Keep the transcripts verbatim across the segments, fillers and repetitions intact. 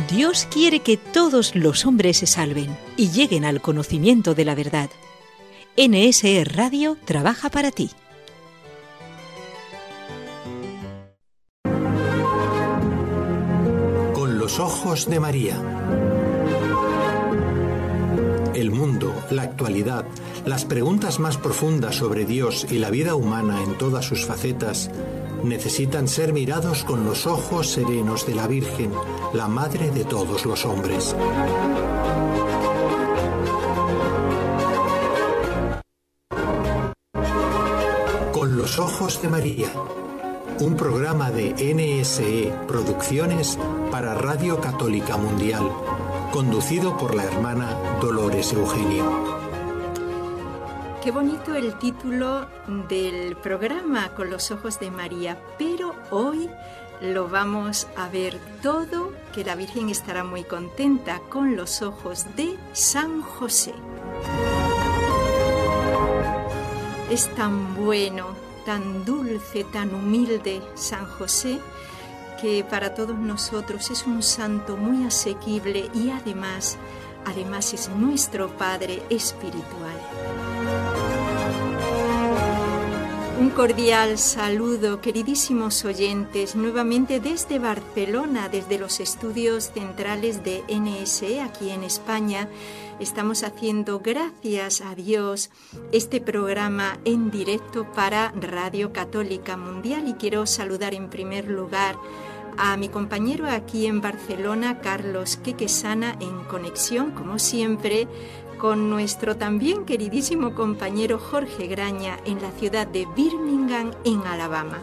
Dios quiere que todos los hombres se salven y lleguen al conocimiento de la verdad. N S E Radio trabaja para ti. Con los ojos de María. El mundo, la actualidad, las preguntas más profundas sobre Dios y la vida humana en todas sus facetas necesitan ser mirados con los ojos serenos de la Virgen, la Madre de todos los hombres. Con los ojos de María, un programa de N S E Producciones para Radio Católica Mundial, conducido por la hermana Dolores Eugenio. Qué bonito el título del programa Con los ojos de María, pero hoy lo vamos a ver todo, que la Virgen estará muy contenta, con los ojos de San José. Es tan bueno, tan dulce, tan humilde San José, que para todos nosotros es un santo muy asequible y además, además es nuestro Padre espiritual. Un cordial saludo, queridísimos oyentes, nuevamente desde Barcelona, desde los estudios centrales de N S E, aquí en España. Estamos haciendo, gracias a Dios, este programa en directo para Radio Católica Mundial. Y quiero saludar en primer lugar a mi compañero aquí en Barcelona, Carlos Quequesana, en conexión, como siempre, con nuestro también queridísimo compañero Jorge Graña en la ciudad de Birmingham, en Alabama.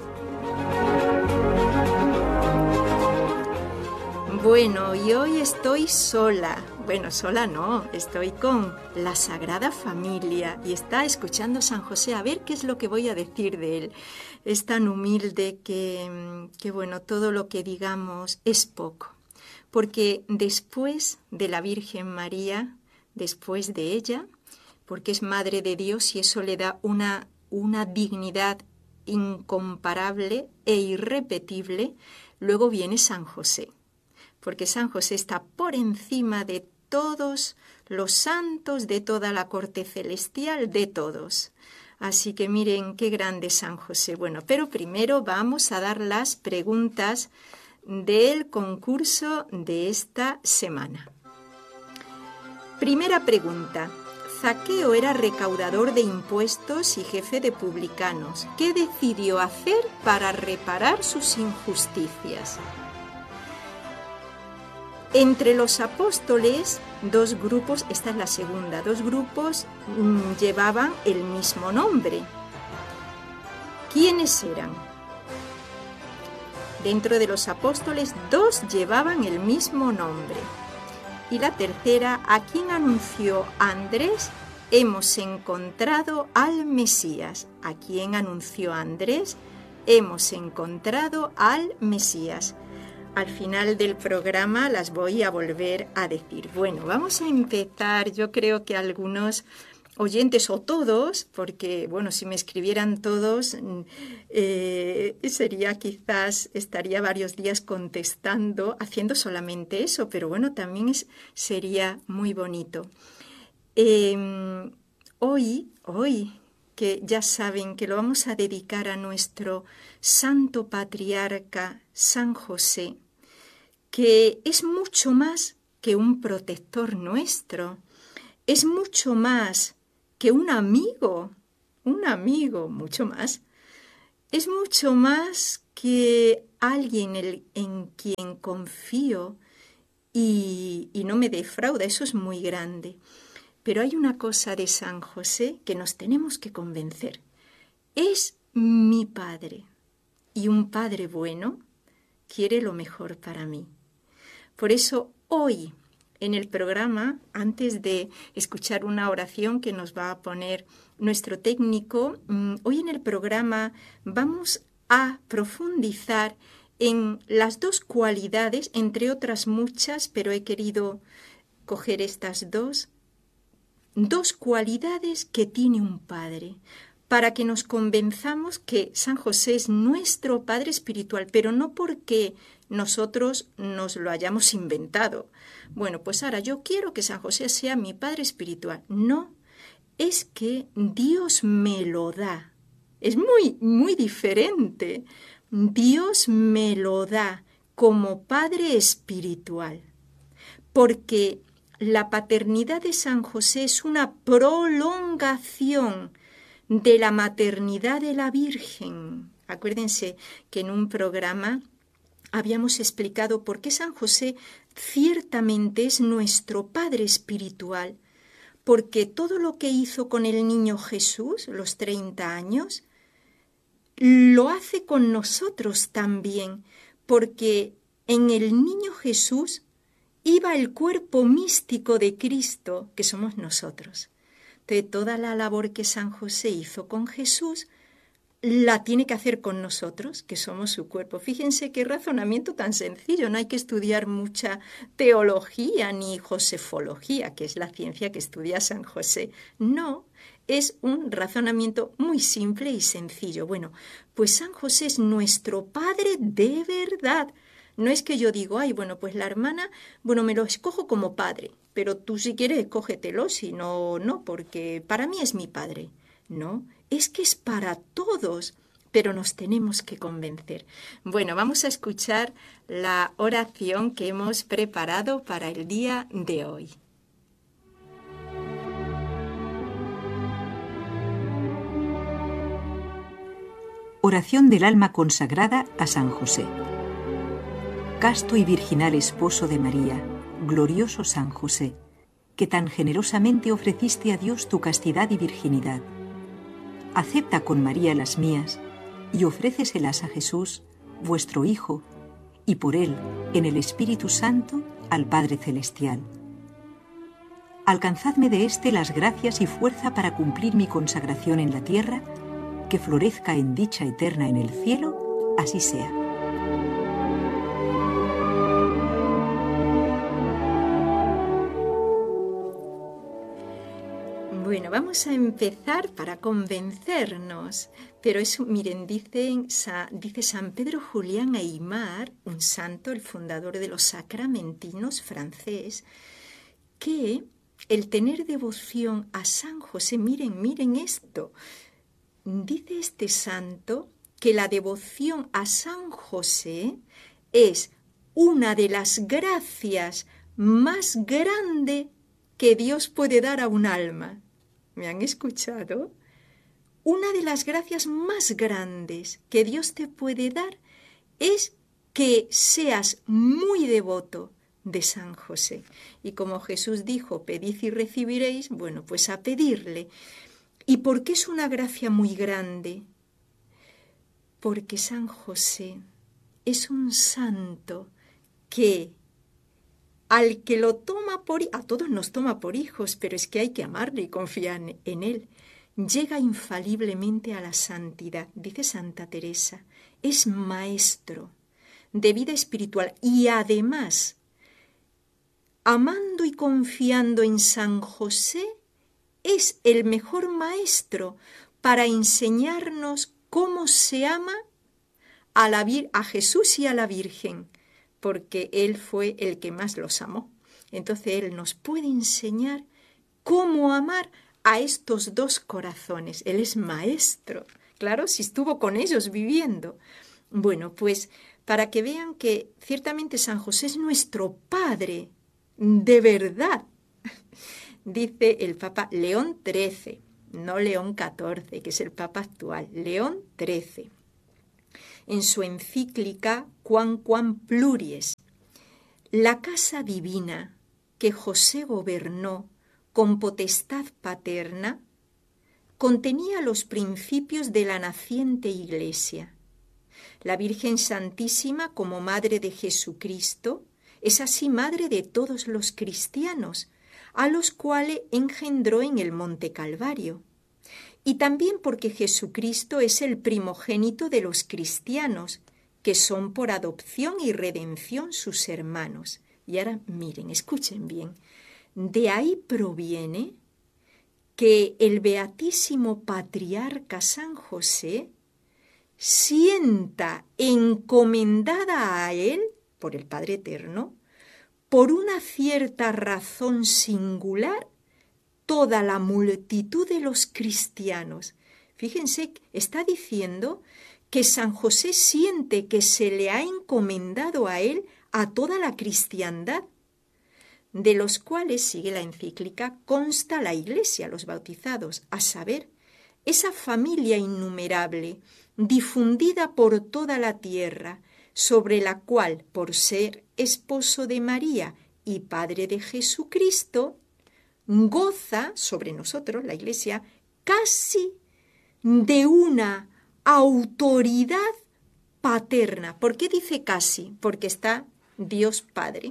Bueno, y hoy estoy sola. Bueno, sola no, estoy con la Sagrada Familia y está escuchando San José, a ver qué es lo que voy a decir de él. Es tan humilde que, que bueno, todo lo que digamos es poco, porque después de la Virgen María, después de ella, porque es Madre de Dios y eso le da una, una dignidad incomparable e irrepetible, luego viene San José, porque San José está por encima de todos los santos, de toda la corte celestial, de todos. Así que miren qué grande San José. Bueno, pero primero vamos a dar las preguntas del concurso de esta semana. Primera pregunta. Zaqueo era recaudador de impuestos y jefe de publicanos. ¿Qué decidió hacer para reparar sus injusticias? Entre los apóstoles, dos grupos, esta es la segunda, dos grupos mmm, llevaban el mismo nombre. ¿Quiénes eran? Dentro de los apóstoles, dos llevaban el mismo nombre. Y la tercera, ¿a quién anunció Andrés? Hemos encontrado al Mesías. ¿A quién anunció Andrés? Hemos encontrado al Mesías. Al final del programa las voy a volver a decir. Bueno, vamos a empezar. Yo creo que algunos oyentes, o todos, porque, bueno, si me escribieran todos, eh, sería quizás, estaría varios días contestando, haciendo solamente eso, pero bueno, también es, sería muy bonito. Eh, hoy, hoy, que ya saben que lo vamos a dedicar a nuestro santo patriarca San José, que es mucho más que un protector nuestro, es mucho más que un amigo, un amigo, mucho más. Es mucho más que alguien en, en quien confío y, y no me defrauda, eso es muy grande. Pero hay una cosa de San José que nos tenemos que convencer. Es mi padre, y un padre bueno quiere lo mejor para mí. Por eso hoy, en el programa, antes de escuchar una oración que nos va a poner nuestro técnico, hoy en el programa vamos a profundizar en las dos cualidades, entre otras muchas, pero he querido coger estas dos, dos cualidades que tiene un padre, para que nos convenzamos que San José es nuestro Padre espiritual, pero no porque nosotros nos lo hayamos inventado. Bueno, pues ahora yo quiero que San José sea mi padre espiritual. No, es que Dios me lo da. Es muy, muy diferente. Dios me lo da como padre espiritual, porque la paternidad de San José es una prolongación de la maternidad de la Virgen. Acuérdense que en un programa habíamos explicado por qué San José ciertamente es nuestro padre espiritual, porque todo lo que hizo con el niño Jesús, los treinta años, lo hace con nosotros también, porque en el niño Jesús iba el cuerpo místico de Cristo, que somos nosotros. Entonces, toda la labor que San José hizo con Jesús, la tiene que hacer con nosotros, que somos su cuerpo. Fíjense qué razonamiento tan sencillo, no hay que estudiar mucha teología ni josefología, que es la ciencia que estudia San José. No, es un razonamiento muy simple y sencillo. Bueno, pues San José es nuestro Padre de verdad. No es que yo digo, ay, bueno, pues la hermana, bueno, me lo escojo como padre, pero tú si quieres escógetelo, si no, no, porque para mí es mi padre. No, es que es para todos, pero nos tenemos que convencer. Bueno, vamos a escuchar la oración que hemos preparado para el día de hoy. Oración del alma consagrada a San José. Casto y virginal esposo de María, glorioso San José, que tan generosamente ofreciste a Dios tu castidad y virginidad. Acepta con María las mías y ofréceselas a Jesús, vuestro Hijo, y por Él, en el Espíritu Santo, al Padre Celestial. Alcanzadme de éste las gracias y fuerza para cumplir mi consagración en la tierra, que florezca en dicha eterna en el cielo, así sea. Bueno, vamos a empezar para convencernos, pero eso, miren, dicen, dice San Pedro Julián Aymar, un santo, el fundador de los sacramentinos francés, que el tener devoción a San José, miren, miren esto, dice este santo que la devoción a San José es una de las gracias más grandes que Dios puede dar a un alma. ¿Me han escuchado? Una de las gracias más grandes que Dios te puede dar es que seas muy devoto de San José. Y como Jesús dijo, pedid y recibiréis, bueno, pues a pedirle. ¿Y por qué es una gracia muy grande? Porque San José es un santo que al que lo toma por, a todos nos toma por hijos, pero es que hay que amarle y confiar en él. Llega infaliblemente a la santidad, dice Santa Teresa, es maestro de vida espiritual y además, amando y confiando en San José, es el mejor maestro para enseñarnos cómo se ama a, la, a Jesús y a la Virgen, porque Él fue el que más los amó. Entonces Él nos puede enseñar cómo amar a estos dos corazones. Él es maestro, claro, si estuvo con ellos viviendo. Bueno, pues para que vean que ciertamente San José es nuestro Padre, de verdad. Dice el Papa León trece, no León catorce, que es el Papa actual, León trece. En su encíclica Quam Quam Pluries, la casa divina que José gobernó con potestad paterna contenía los principios de la naciente Iglesia. La Virgen Santísima, como Madre de Jesucristo, es así Madre de todos los cristianos, a los cuales engendró en el Monte Calvario. Y también porque Jesucristo es el primogénito de los cristianos, que son por adopción y redención sus hermanos. Y ahora miren, escuchen bien. De ahí proviene que el beatísimo patriarca San José sienta encomendada a él por el Padre Eterno, por una cierta razón singular, toda la multitud de los cristianos. Fíjense, está diciendo que San José siente que se le ha encomendado a él a toda la cristiandad, de los cuales, sigue la encíclica, consta la Iglesia, los bautizados, a saber, esa familia innumerable, difundida por toda la tierra, sobre la cual, por ser esposo de María y padre de Jesucristo, goza sobre nosotros, la Iglesia, casi de una autoridad paterna. ¿Por qué dice casi? Porque está Dios Padre.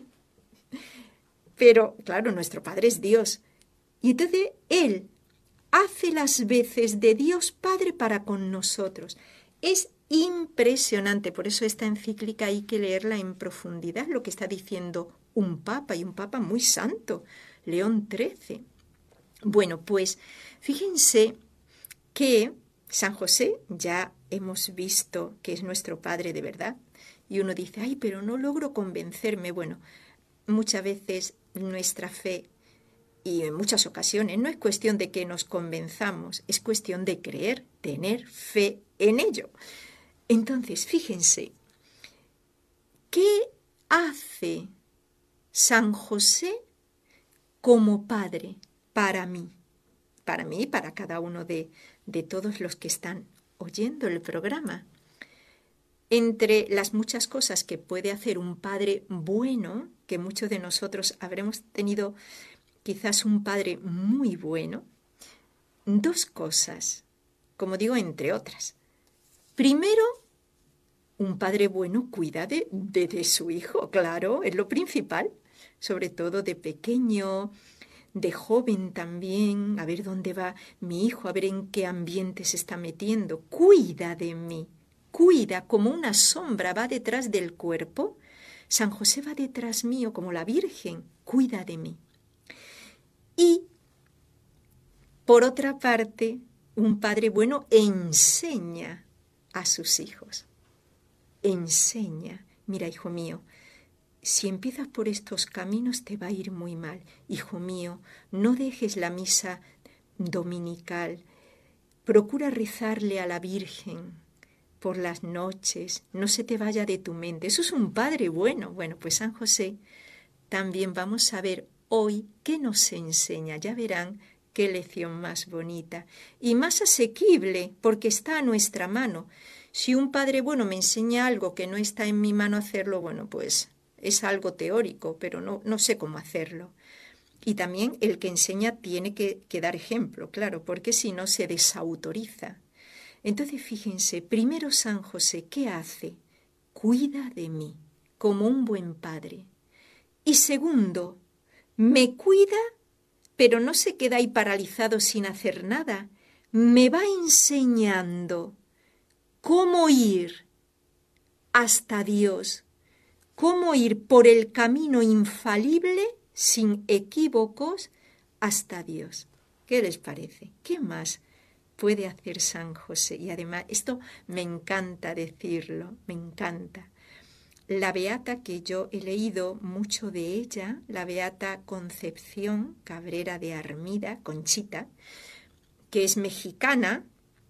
Pero, claro, nuestro Padre es Dios. Y entonces Él hace las veces de Dios Padre para con nosotros. Es impresionante, por eso esta encíclica hay que leerla en profundidad, lo que está diciendo un papa, y un papa muy santo, León trece. Bueno, pues fíjense que San José ya hemos visto que es nuestro Padre de verdad, y uno dice, ay, pero no logro convencerme. Bueno, muchas veces nuestra fe, y en muchas ocasiones, no es cuestión de que nos convenzamos, es cuestión de creer, tener fe en ello. Entonces, fíjense, ¿qué hace San José como padre para mí? Para mí y para cada uno de, de todos los que están oyendo el programa. Entre las muchas cosas que puede hacer un padre bueno, que muchos de nosotros habremos tenido quizás un padre muy bueno, dos cosas, como digo, entre otras. Primero, un padre bueno cuida de, de, de su hijo, claro, es lo principal, sobre todo de pequeño, de joven también, a ver dónde va mi hijo, a ver en qué ambiente se está metiendo. Cuida de mí, cuida como una sombra va detrás del cuerpo. San José va detrás mío como la Virgen, cuida de mí. Y, por otra parte, un padre bueno enseña a sus hijos. Enseña, mira, hijo mío, si empiezas por estos caminos te va a ir muy mal. Hijo mío, no dejes la misa dominical. Procura rezarle a la Virgen por las noches. No se te vaya de tu mente. Eso es un padre bueno. Bueno, pues San José también vamos a ver hoy qué nos enseña. Ya verán qué lección más bonita y más asequible, porque está a nuestra mano. Si un padre bueno me enseña algo que no está en mi mano hacerlo, bueno, pues es algo teórico, pero no, no sé cómo hacerlo. Y también el que enseña tiene que, que dar ejemplo, claro, porque si no se desautoriza. Entonces, fíjense, primero San José, ¿qué hace? Cuida de mí, como un buen padre. Y segundo, me cuida, pero no se queda ahí paralizado sin hacer nada. Me va enseñando cómo ir hasta Dios, cómo ir por el camino infalible, sin equívocos, hasta Dios. ¿Qué les parece? ¿Qué más puede hacer San José? Y además, esto me encanta decirlo, me encanta. La beata que yo he leído mucho de ella, la beata Concepción Cabrera de Armida, Conchita, que es mexicana,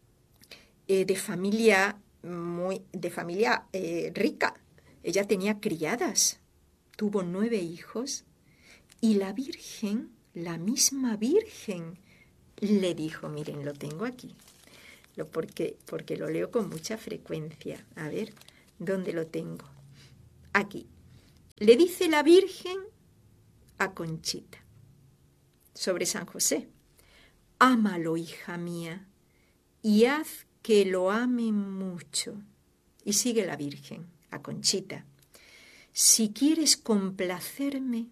eh, de familia, muy, de familia eh, rica. Ella tenía criadas, tuvo nueve hijos, y la Virgen, la misma Virgen, le dijo, miren, lo tengo aquí, lo porque, porque lo leo con mucha frecuencia. A ver, ¿dónde lo tengo? Aquí. Le dice la Virgen a Conchita sobre San José: ámalo, hija mía, y haz que lo ame mucho. Y sigue la Virgen a Conchita: si quieres complacerme,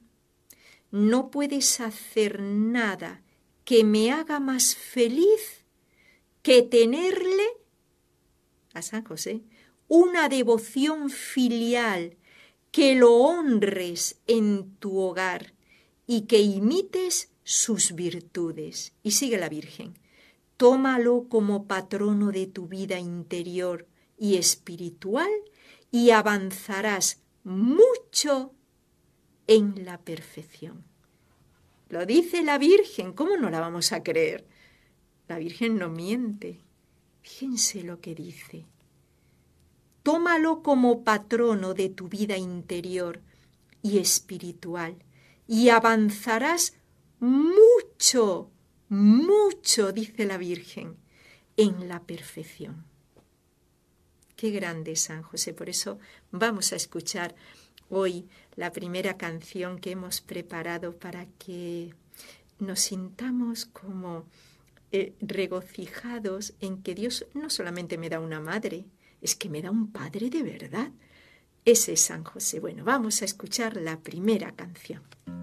no puedes hacer nada que me haga más feliz que tenerle, a San José, una devoción filial, que lo honres en tu hogar y que imites sus virtudes. Y sigue la Virgen: tómalo como patrono de tu vida interior y espiritual y avanzarás mucho en la perfección. Lo dice la Virgen, ¿cómo no la vamos a creer? La Virgen no miente. Fíjense lo que dice. Tómalo como patrono de tu vida interior y espiritual y avanzarás mucho, mucho, dice la Virgen, en la perfección. Qué grande es San José. Por eso vamos a escuchar hoy la primera canción que hemos preparado para que nos sintamos como eh, regocijados en que Dios no solamente me da una madre, es que me da un padre de verdad. Ese es San José. Bueno, vamos a escuchar la primera canción.